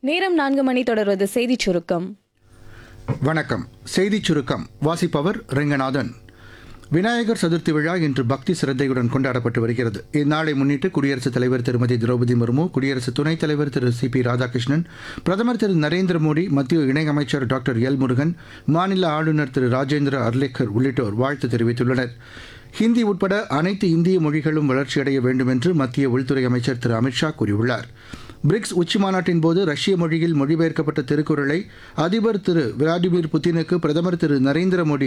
நேரம் 4 மணி தொடர்வது செய்திச் சுருக்கம். வணக்கம். செய்திச் சுருக்கம் வாசிப்பவர் ரெங்கநாதன். விநாயகர் சதுர்த்தி விழா இன்று பக்தி சிரத்தையுடன் கொண்டாடப்பட்டு வருகிறது. இந்நாளை முன்னிட்டு குடியரசுத் தலைவர் திருமதி திரௌபதி முர்மு, குடியரசு துணைத் தலைவர் திரு சி.பி. ராதாகிருஷ்ணன், பிரதமர் திரு நரேந்திர மோடி, மத்திய இணையமைச்சர் டாக்டர் எல் முருகன், மாநில ஆளுநர் திரு ராஜேந்திர அர்லேக்கர் உள்ளிட்டோர் வாழ்த்து தெரிவித்துள்ளனர். ஹிந்தி உட்பட அனைத்து இந்திய மொழிகளும் வளர்ச்சியடைய வேண்டும் என்று மத்திய உள்துறை அமைச்சர் திரு அமித்ஷா கூறியுள்ளார். பிரிக்ஸ் உச்சிமாநாட்டின் போது ரஷ்ய மொழியில் மொழிபெயர்க்கப்பட்ட திருக்குறளை அதிபர் திரு விளாடிமிர் புட்டினுக்கு பிரதமர் திரு நரேந்திர மோடி